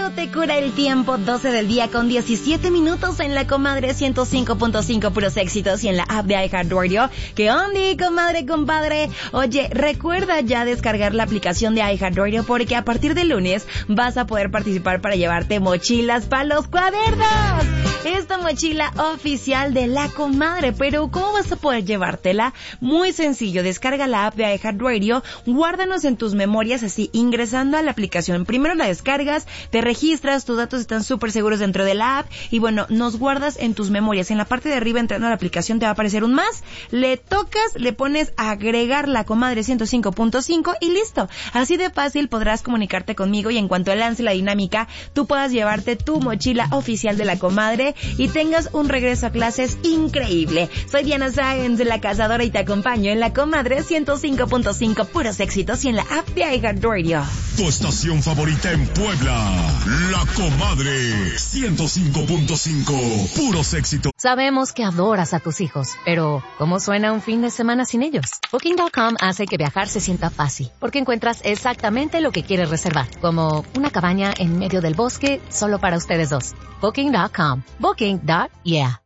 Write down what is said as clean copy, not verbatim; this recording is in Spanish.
Radio te cura el tiempo, 12 del día con 17 minutos en la Comadre 105.5 puros éxitos y en la app de iHeartRadio. ¿Qué onda, comadre, compadre? Oye, recuerda ya descargar la aplicación de iHeartRadio porque a partir de lunes vas a poder participar para llevarte mochilas para los cuadernos. Esta mochila oficial de la Comadre, pero ¿cómo vas a poder llevártela? Muy sencillo, descarga la app de iHeartRadio, guárdanos en tus memorias así, ingresando a la aplicación. Primero la descargas, te registras, tus datos están súper seguros dentro de la app y bueno, nos guardas en tus memorias. En la parte de arriba, entrando a la aplicación, te va a aparecer un más, le tocas, le pones agregar la Comadre 105.5 y listo. Así de fácil podrás comunicarte conmigo y en cuanto lance la dinámica, tú puedas llevarte tu mochila oficial de la Comadre y tengas un regreso a clases increíble. Soy Diana Sáenz, la cazadora, y te acompaño en la Comadre 105.5 puros éxitos y en la app de iHeartRadio. Tu estación favorita en Puebla, La Comadre 105.5 puros éxitos. Sabemos que adoras a tus hijos, pero ¿cómo suena un fin de semana sin ellos? Booking.com hace que viajar se sienta fácil, porque encuentras exactamente lo que quieres reservar, como una cabaña en medio del bosque solo para ustedes dos. Booking.com. Booking.yeah.